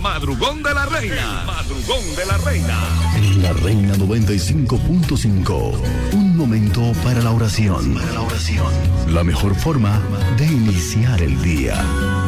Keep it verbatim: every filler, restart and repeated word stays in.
madrugón de la reina. El madrugón de la reina. En La Reina noventa y cinco punto cinco. Un momento para la oración. Para la oración. La mejor forma de iniciar el día.